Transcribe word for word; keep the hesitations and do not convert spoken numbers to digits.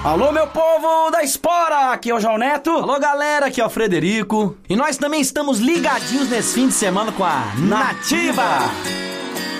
Alô, meu povo da Espora, aqui é o João Neto. Alô, galera, aqui é o Frederico. E nós também estamos ligadinhos nesse fim de semana com a Nativa.